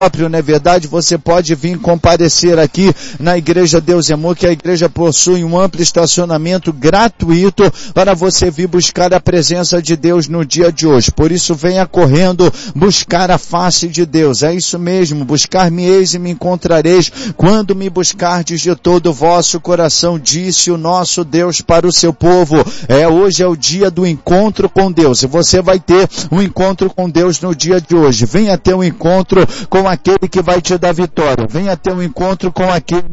próprio, não é verdade? Você pode vir comparecer aqui na Igreja Deus e Amor, que a igreja possui um amplo estacionamento gratuito para você vir buscar a presença de Deus no dia de hoje. Por isso venha correndo buscar a face de Deus. É isso mesmo, buscar-me-eis e me encontrareis quando me buscardes de todo o vosso coração, disse o nosso Deus para o seu povo. Hoje é o dia do encontro com Deus e você vai ter um encontro com Deus no dia de hoje. Venha ter um encontro com aquele que vai te dar vitória. Venha ter um encontro com aquele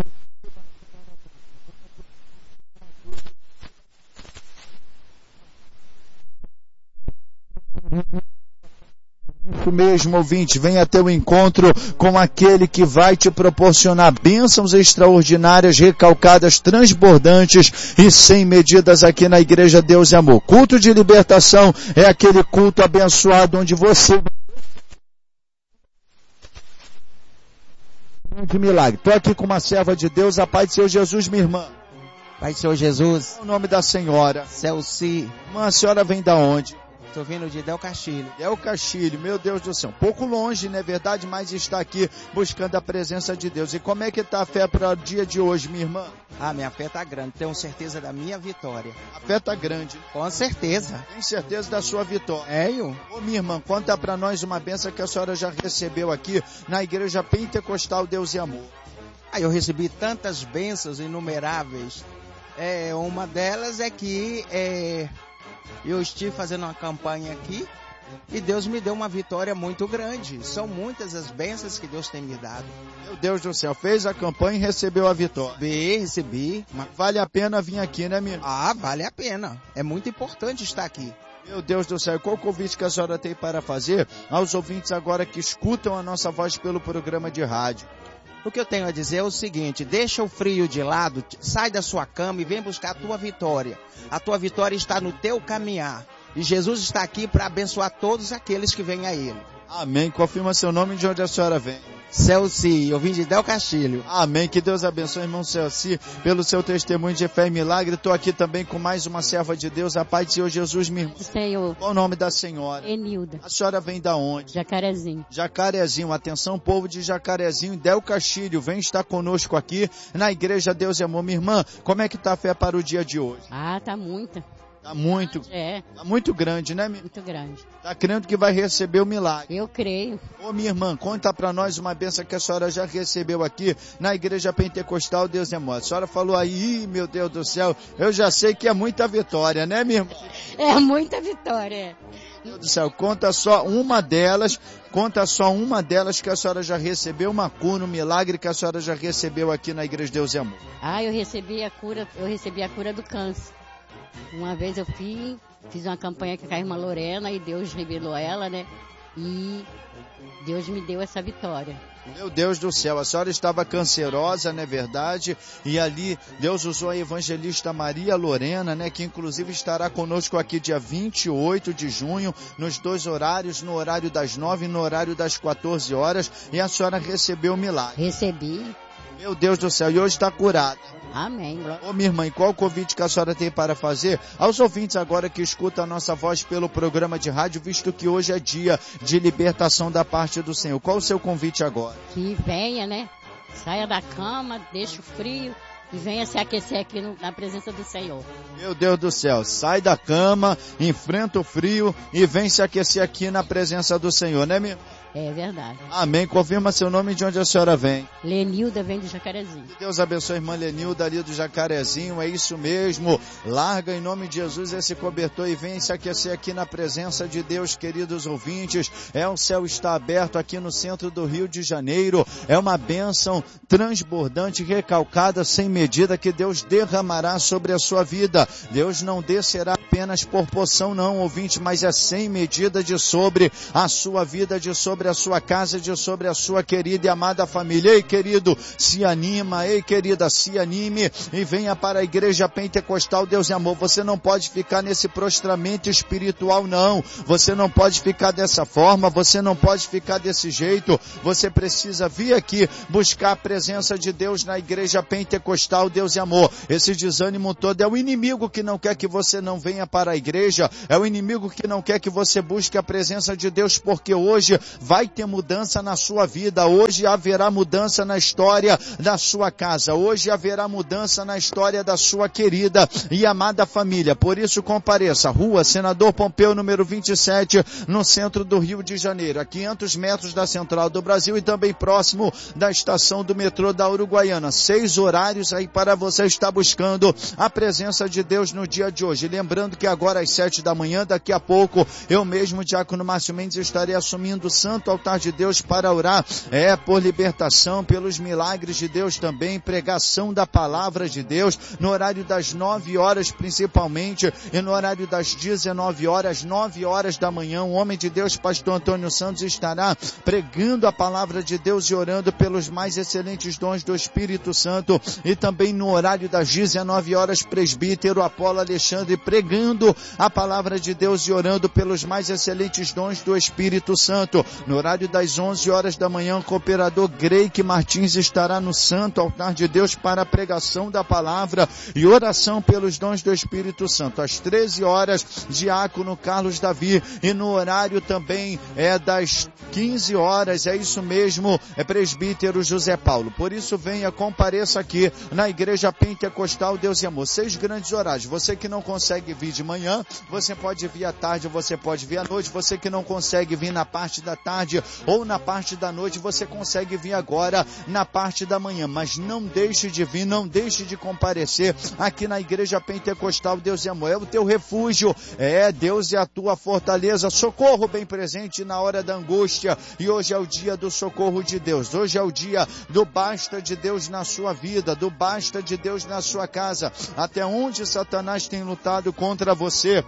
isso mesmo, ouvinte, venha ter um encontro com aquele que vai te proporcionar bênçãos extraordinárias, recalcadas, transbordantes e sem medidas aqui na Igreja Deus e Amor. Culto de libertação é aquele culto abençoado onde você de milagre. Estou aqui com uma serva de Deus, a paz do Senhor Jesus, minha irmã. Pai do Senhor Jesus. O nome da senhora. Celci. Irmã, a senhora vem da onde? Estou vindo de Del Castilho. Del Castilho, meu Deus do céu. Um pouco longe, não é verdade? Mas está aqui buscando a presença de Deus. E como é que está a fé para o dia de hoje, minha irmã? Minha fé está grande. Tenho certeza da minha vitória. A fé está grande. Com certeza. Tem certeza da sua vitória. Ô, minha irmã, conta para nós uma bênção que a senhora já recebeu aqui na Igreja Pentecostal Deus e Amor. Eu recebi tantas bênçãos inumeráveis. Uma delas é que eu estive fazendo uma campanha aqui e Deus me deu uma vitória muito grande. São muitas as bênçãos que Deus tem me dado. Meu Deus do céu, fez a campanha e recebeu a vitória. Recebi. Mas vale a pena vir aqui, né, minha? Vale a pena. É muito importante estar aqui. Meu Deus do céu, qual o convite que a senhora tem para fazer aos ouvintes agora que escutam a nossa voz pelo programa de rádio? O que eu tenho a dizer é o seguinte: deixa o frio de lado, sai da sua cama e vem buscar a tua vitória. A tua vitória está no teu caminhar. E Jesus está aqui para abençoar todos aqueles que vêm a Ele. Amém. Confirma seu nome e de onde a senhora vem. Celci, eu vim de Del Castilho. Amém. Que Deus abençoe, irmão Celci, pelo seu testemunho de fé e milagre. Estou aqui também com mais uma serva de Deus, a paz do Senhor Jesus, minha irmã. Senhor. Qual o nome da senhora? Enilda. A senhora vem da onde? Jacarezinho. Jacarezinho. Atenção, povo de Jacarezinho, Del Castilho, vem estar conosco aqui na Igreja Deus e Amor. Minha irmã, como é que está a fé para o dia de hoje? Tá muita. Tá muito. Tá muito grande, né, minha? Muito grande. Tá crendo que vai receber o milagre? Eu creio. Minha irmã, conta pra nós uma bênção que a senhora já recebeu aqui na Igreja Pentecostal Deus e Amor. A senhora falou aí, meu Deus do céu, eu já sei que é muita vitória, né, minha irmã? É muita vitória. Meu Deus do céu, conta só uma delas que a senhora já recebeu, uma cura, um milagre que a senhora já recebeu aqui na Igreja Deus e Amor. Eu recebi a cura do câncer. Uma vez eu fiz uma campanha com a irmã Lorena e Deus revelou ela, né? E Deus me deu essa vitória. Meu Deus do céu, a senhora estava cancerosa, não é verdade? E ali Deus usou a evangelista Maria Lorena, né? Que inclusive estará conosco aqui dia 28 de junho, nos dois horários, no horário das 9 e no horário das 14 horas. E a senhora recebeu o milagre. Recebi. Meu Deus do céu, e hoje está curada. Amém. Minha irmã, e qual o convite que a senhora tem para fazer aos ouvintes agora que escutam a nossa voz pelo programa de rádio, visto que hoje é dia de libertação da parte do Senhor? Qual o seu convite agora? Que venha, né? Saia da cama, deixa o frio e venha se aquecer aqui na presença do Senhor. Meu Deus do céu, sai da cama, enfrenta o frio e vem se aquecer aqui na presença do Senhor, né, minha? É verdade. Amém. Confirma seu nome e de onde a senhora vem. Lenilda vem do Jacarezinho. Que Deus abençoe a irmã Lenilda ali do Jacarezinho, é isso mesmo. Larga em nome de Jesus esse cobertor e vem se aquecer aqui na presença de Deus, queridos ouvintes. O céu está aberto aqui no centro do Rio de Janeiro. É uma bênção transbordante, recalcada, sem medida, que Deus derramará sobre a sua vida. Deus não descerá apenas por porção não, ouvinte, mas é sem medida de sobre a sua vida, de sobre a sua casa, de sobre a sua querida e amada família. Ei, querido, se anima, ei, querida, se anime e venha para a Igreja Pentecostal Deus e Amor. Você não pode ficar nesse prostramento espiritual, não. Você não pode ficar dessa forma, você não pode ficar desse jeito. Você precisa vir aqui buscar a presença de Deus na Igreja Pentecostal Deus e Amor. Esse desânimo todo é o inimigo que não quer que você não venha para a igreja. É o inimigo que não quer que você busque a presença de Deus, porque hoje vai ter mudança na sua vida, hoje haverá mudança na história da sua casa, hoje haverá mudança na história da sua querida e amada família. Por isso compareça, Rua Senador Pompeu, número 27, no centro do Rio de Janeiro, a 500 metros da Central do Brasil e também próximo da estação do metrô da Uruguaiana. 6 horários aí para você estar buscando a presença de Deus no dia de hoje. Lembrando que agora às 7 da manhã, daqui a pouco, eu mesmo, Diácono Márcio Mendes, estarei assumindo o Santo Altar de Deus para orar, por libertação, pelos milagres de Deus também, pregação da palavra de Deus, no horário das 9 horas principalmente, e no horário das 19 horas, 9 horas da manhã, o homem de Deus, pastor Antônio Santos, estará pregando a palavra de Deus e orando pelos mais excelentes dons do Espírito Santo, e também no horário das 19 horas, presbítero Apolo Alexandre pregando a palavra de Deus e orando pelos mais excelentes dons do Espírito Santo. No horário das 11 horas da manhã, o cooperador Greike Martins estará no Santo Altar de Deus para a pregação da palavra e oração pelos dons do Espírito Santo. Às 13 horas, diácono Carlos Davi, e no horário também das 15 horas, é isso mesmo, presbítero José Paulo. Por isso venha, compareça aqui na Igreja Pentecostal Deus e Amor. 6 grandes horários. Você que não consegue vir de manhã, você pode vir à tarde, você pode vir à noite. Você que não consegue vir na parte da tarde ou na parte da noite, você consegue vir agora na parte da manhã. Mas não deixe de vir, não deixe de comparecer aqui na Igreja Pentecostal Deus e Amor. É o teu refúgio, Deus é a tua fortaleza, socorro bem presente na hora da angústia. E hoje é o dia do socorro de Deus. Hoje é o dia do basta de Deus na sua vida, do basta de Deus na sua casa. Até onde Satanás tem lutado contra você,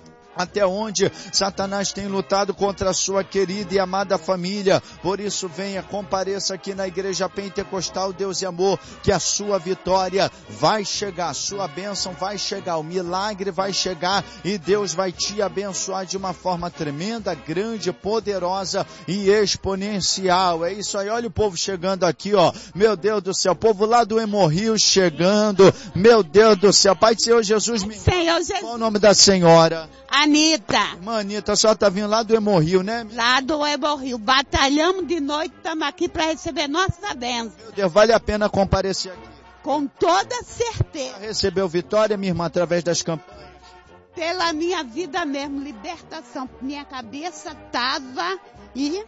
até onde Satanás tem lutado contra a sua querida e amada família. Por isso venha, compareça aqui na Igreja Pentecostal Deus e Amor, que a sua vitória vai chegar, a sua bênção vai chegar, o milagre vai chegar e Deus vai te abençoar de uma forma tremenda, grande, poderosa e exponencial. É isso aí, olha o povo chegando aqui, meu Deus do céu, o povo lá do Hemorrio chegando, meu Deus do céu. Pai do Senhor Jesus, Senhor Jesus. Qual o nome da senhora? Anitta. Irmã Anitta, a senhora tá vindo lá do Hemorrio, né? Lá do Hemorrio. Batalhamos de noite, estamos aqui para receber nossa bênção. Meu Deus, vale a pena comparecer aqui. Com toda certeza. Recebeu vitória, minha irmã, através das campanhas? Pela minha vida mesmo, libertação. Minha cabeça tava e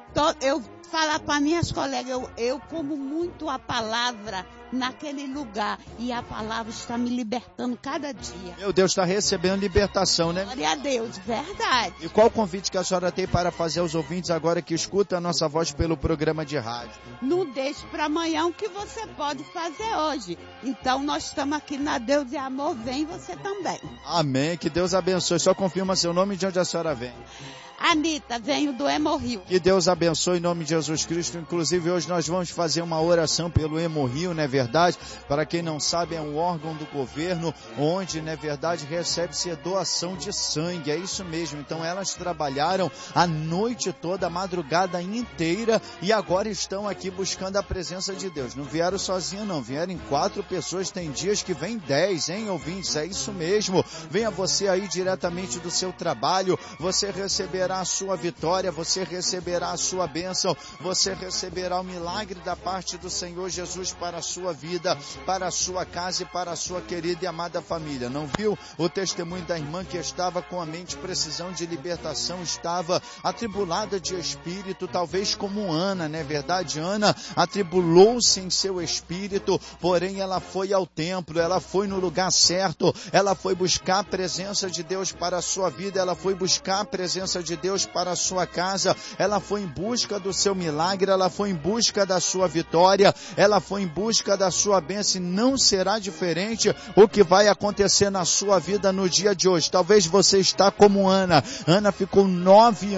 eu falar para minhas colegas, eu como muito a palavra naquele lugar e a palavra está me libertando cada dia. Meu Deus, está recebendo libertação, né? Glória a Deus, verdade. E qual o convite que a senhora tem para fazer aos ouvintes agora que escutam a nossa voz pelo programa de rádio? Não deixe para amanhã o que você pode fazer hoje. Então nós estamos aqui na Deus e Amor, vem você também. Amém, que Deus abençoe. Só confirma seu nome e de onde a senhora vem. Anitta, venho do Hemorrio. Que Deus abençoe em nome de Jesus Cristo. Inclusive hoje nós vamos fazer uma oração pelo Hemorrio, não é verdade? Para quem não sabe, é um órgão do governo onde, não é verdade, recebe-se doação de sangue. É isso mesmo. Então elas trabalharam a noite toda, a madrugada inteira e agora estão aqui buscando a presença de Deus. Não vieram sozinhas não, vieram em 4 pessoas. Tem dias que vem 10, hein, ouvintes? É isso mesmo. Venha você aí diretamente do seu trabalho, você receberá a sua vitória, você receberá a sua bênção, você receberá o milagre da parte do Senhor Jesus para a sua vida, para a sua casa e para a sua querida e amada família. Não viu o testemunho da irmã que estava com a mente precisão de libertação, estava atribulada de espírito, talvez como Ana, não é verdade? Ana atribulou-se em seu espírito, porém ela foi ao templo, ela foi no lugar certo, ela foi buscar a presença de Deus para a sua vida, ela foi buscar a presença de Deus para a sua casa, ela foi em busca do seu milagre, ela foi em busca da sua vitória, ela foi em busca da sua bênção e não será diferente o que vai acontecer na sua vida no dia de hoje. Talvez você está como Ana. Ana ficou 9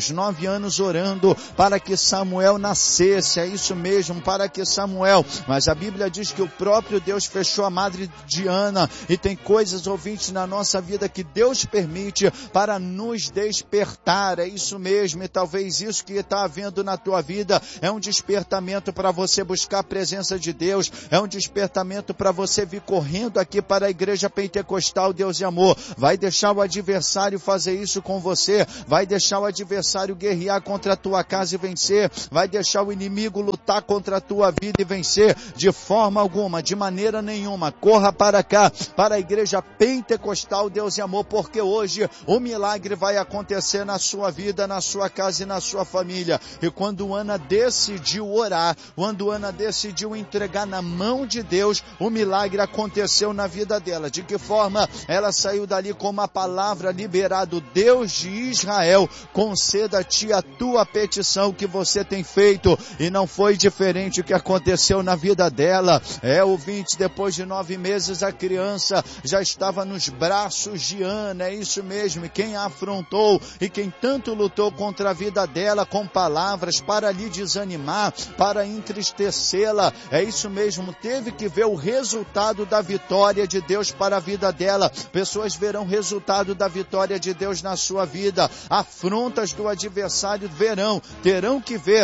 anos orando para que Samuel nascesse, é isso mesmo, para que Samuel, mas a Bíblia diz que o próprio Deus fechou a madre de Ana e tem coisas, ouvintes, na nossa vida que Deus permite para nos despertar despertar, é isso mesmo, e talvez isso que está havendo na tua vida é um despertamento para você buscar a presença de Deus, é um despertamento para você vir correndo aqui para a Igreja Pentecostal Deus e Amor. Vai deixar o adversário fazer isso com você, vai deixar o adversário guerrear contra a tua casa e vencer, vai deixar o inimigo lutar contra a tua vida e vencer, de forma alguma, de maneira nenhuma. Corra para cá, para a Igreja Pentecostal Deus e Amor, porque hoje o milagre vai acontecer na sua vida, na sua casa e na sua família. E quando Ana decidiu orar, quando Ana decidiu entregar na mão de Deus, o milagre aconteceu na vida dela. De que forma? Ela saiu dali com uma palavra liberada: Deus de Israel, conceda-te a tua petição que você tem feito. E não foi diferente o que aconteceu na vida dela. Ouvintes, depois de 9 meses a criança já estava nos braços de Ana, é isso mesmo. E quem a afrontou e quem tanto lutou contra a vida dela com palavras para lhe desanimar, para entristecê-la, é isso mesmo, teve que ver o resultado da vitória de Deus para a vida dela. Pessoas verão o resultado da vitória de Deus na sua vida. Afrontas do adversário terão que ver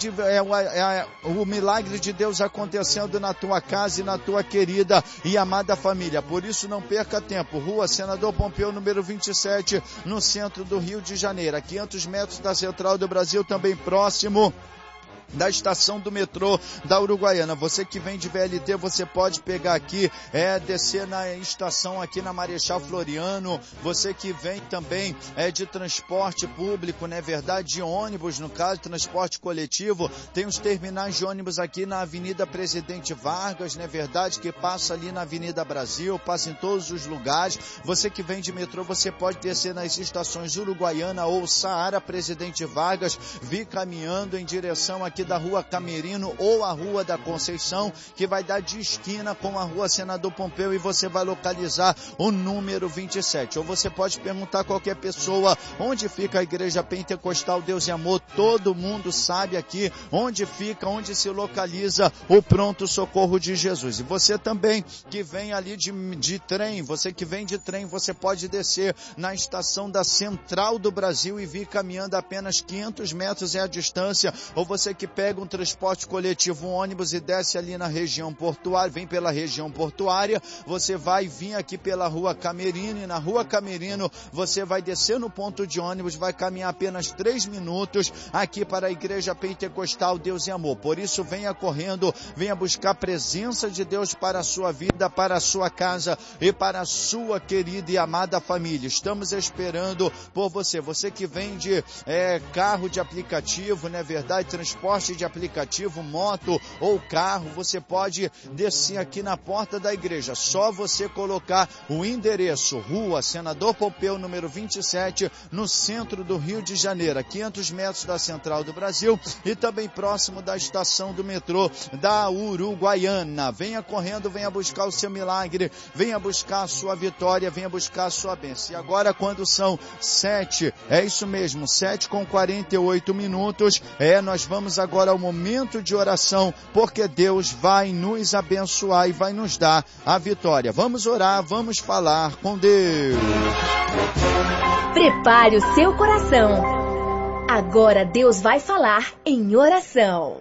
o milagre de Deus acontecendo na tua casa e na tua querida e amada família. Por isso não perca tempo. Rua Senador Pompeu, número 27, no centro do Rio de Janeiro, a 500 metros da Central do Brasil, também próximo da estação do metrô da Uruguaiana. Você que vem de VLT, você pode pegar aqui, descer na estação aqui na Marechal Floriano. Você que vem também de transporte público, não é verdade? De ônibus, no caso, transporte coletivo. Tem os terminais de ônibus aqui na Avenida Presidente Vargas, não é verdade? Que passa ali na Avenida Brasil, passa em todos os lugares. Você que vem de metrô, você pode descer nas estações Uruguaiana ou Saara Presidente Vargas, vir caminhando em direção aqui da Rua Camerino ou a Rua da Conceição, que vai dar de esquina com a Rua Senador Pompeu, e você vai localizar o número 27. Ou você pode perguntar a qualquer pessoa onde fica a Igreja Pentecostal Deus e Amor. Todo mundo sabe aqui onde fica, onde se localiza o Pronto Socorro de Jesus. E você também que vem ali de trem, você que vem de trem, você pode descer na estação da Central do Brasil e vir caminhando apenas 500 metros é a distância. Ou você que pega um transporte coletivo, um ônibus, e desce ali na região portuária, vem pela região portuária, você vai vir aqui pela Rua Camerino, e na Rua Camerino você vai descer no ponto de ônibus, vai caminhar apenas 3 minutos aqui para a Igreja Pentecostal Deus e Amor. Por isso, venha correndo, venha buscar a presença de Deus para a sua vida, para a sua casa e para a sua querida e amada família. Estamos esperando por você. Você que vem de carro de aplicativo, não é verdade? Transporte de aplicativo, moto ou carro, você pode descer aqui na porta da igreja. Só você colocar o endereço: Rua Senador Pompeu, número 27, no centro do Rio de Janeiro, a 500 metros da Central do Brasil, e também próximo da estação do metrô da Uruguaiana. Venha correndo, venha buscar o seu milagre, venha buscar a sua vitória, venha buscar a sua bênção. E agora, quando são 7, é isso mesmo, 7:48, nós vamos agora ao momento de oração, porque Deus vai nos abençoar e vai nos dar a vitória. Vamos orar, vamos falar com Deus. Prepare o seu coração. Agora Deus vai falar em oração.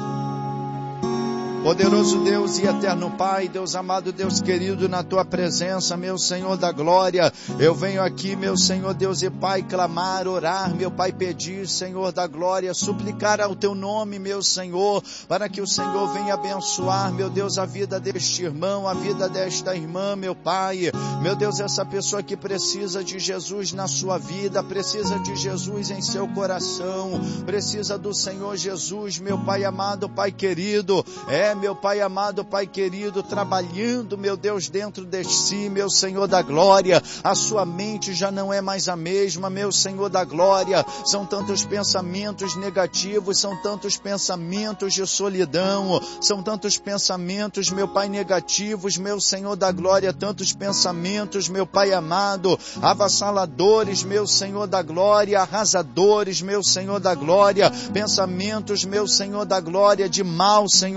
Poderoso Deus e eterno Pai, Deus amado, Deus querido, na tua presença, meu Senhor da glória, eu venho aqui, meu Senhor Deus e Pai, clamar, orar, meu Pai, pedir, Senhor da glória, suplicar ao teu nome, meu Senhor, para que o Senhor venha abençoar, meu Deus, a vida deste irmão, a vida desta irmã, meu Pai, meu Deus, essa pessoa que precisa de Jesus na sua vida, precisa de Jesus em seu coração, precisa do Senhor Jesus, meu Pai amado, Pai querido, meu Pai amado, Pai querido, trabalhando, meu Deus, dentro de si, meu Senhor da glória, a sua mente já não é mais a mesma, meu Senhor da glória, são tantos pensamentos negativos, são tantos pensamentos de solidão, são tantos pensamentos, meu Pai, negativos, meu Senhor da glória, tantos pensamentos, meu Pai amado, avassaladores, meu Senhor da glória, arrasadores, meu Senhor da glória, pensamentos, meu Senhor da glória, de mal, Senhor da glória,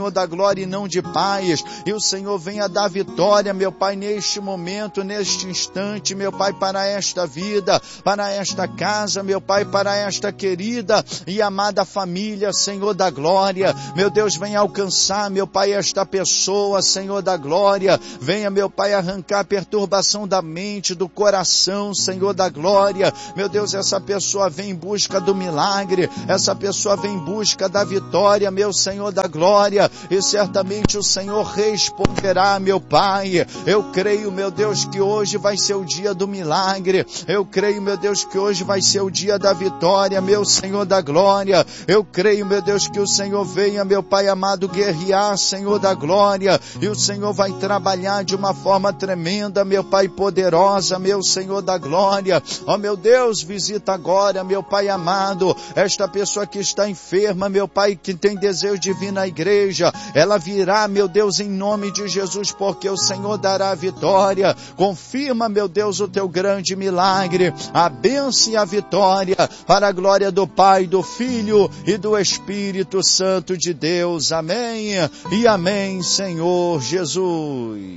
glória e não de paz. E o Senhor venha dar vitória, meu Pai, neste momento, neste instante, meu Pai, para esta vida, para esta casa, meu Pai, para esta querida e amada família, Senhor da glória. Meu Deus, venha alcançar, meu Pai, esta pessoa, Senhor da glória. Venha, meu Pai, arrancar a perturbação da mente, do coração, Senhor da glória. Meu Deus, essa pessoa vem em busca do milagre, essa pessoa vem em busca da vitória, meu Senhor da glória, e certamente o Senhor responderá, meu Pai. Eu creio, meu Deus, que hoje vai ser o dia do milagre. Eu creio, meu Deus, que hoje vai ser o dia da vitória, meu Senhor da glória. Eu creio, meu Deus, que o Senhor venha, meu Pai amado, guerrear, Senhor da glória, e o Senhor vai trabalhar de uma forma tremenda, meu Pai, poderosa, meu Senhor da glória. Ó, meu Deus, visita agora, meu Pai amado, esta pessoa que está enferma, meu Pai, que tem desejo de vir na igreja. Ela virá, meu Deus, em nome de Jesus, porque o Senhor dará a vitória. Confirma, meu Deus, o teu grande milagre, a bênção e a vitória, para a glória do Pai, do Filho e do Espírito Santo de Deus. Amém e amém, Senhor Jesus.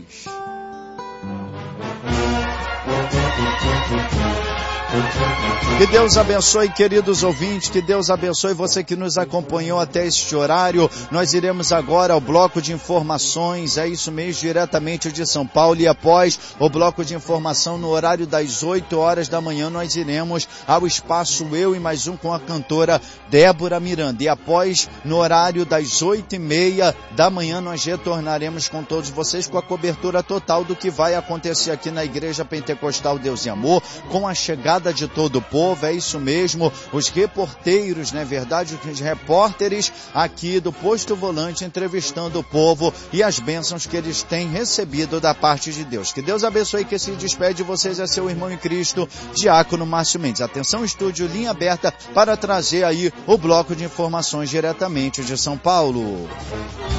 Que Deus abençoe, queridos ouvintes, que Deus abençoe você que nos acompanhou até este horário. Nós iremos agora ao bloco de informações, é isso mesmo, diretamente de São Paulo, e após o bloco de informação, no horário das 8 horas da manhã, nós iremos ao espaço Eu e Mais Um com a cantora Débora Miranda, e após, no horário das 8h30 da manhã, nós retornaremos com todos vocês com a cobertura total do que vai acontecer aqui na Igreja Pentecostal Deus e Amor, com a chegada de todo o povo. É isso mesmo, os reporteiros, não é verdade, os repórteres aqui do Posto Volante entrevistando o povo e as bênçãos que eles têm recebido da parte de Deus. Que Deus abençoe, que se despede de vocês é seu irmão em Cristo, Diácono Márcio Mendes. Atenção, estúdio, linha aberta para trazer aí o bloco de informações diretamente de São Paulo.